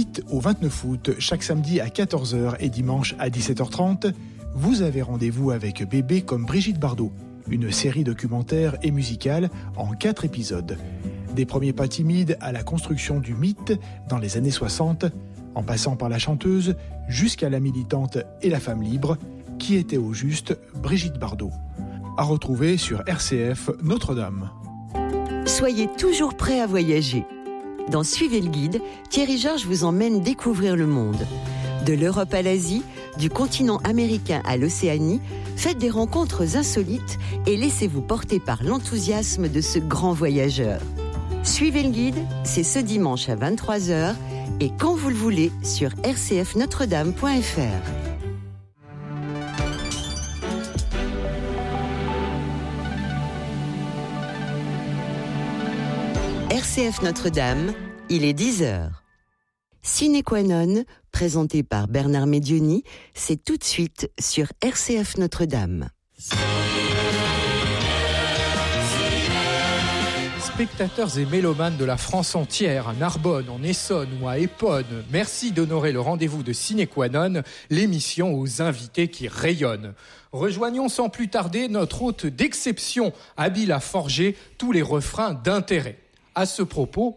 8 au 29 août, chaque samedi à 14h et dimanche à 17h30, vous avez rendez-vous avec Bébé comme Brigitte Bardot, une série documentaire et musicale en 4 épisodes. Des premiers pas timides à la construction du mythe dans les années 60, en passant par la chanteuse jusqu'à la militante et la femme libre, qui était au juste Brigitte Bardot. À retrouver sur RCF Notre-Dame. Soyez toujours prêts à voyager. Dans Suivez le guide, Thierry Georges vous emmène découvrir le monde. De l'Europe à l'Asie, du continent américain à l'Océanie, faites des rencontres insolites et laissez-vous porter par l'enthousiasme de ce grand voyageur. Suivez le guide, c'est ce dimanche à 23h et quand vous le voulez sur rcfnotredame.fr. RCF Notre-Dame, il est 10h. Sine qua non, présenté par Bernard Médioni, c'est tout de suite sur RCF Notre-Dame. Spectateurs et mélomanes de la France entière, à Narbonne, en Essonne ou à Épône, merci d'honorer le rendez-vous de Sine qua non, l'émission aux invités qui rayonnent. Rejoignons sans plus tarder notre hôte d'exception, habile à forger tous les refrains d'intérêt. À ce propos,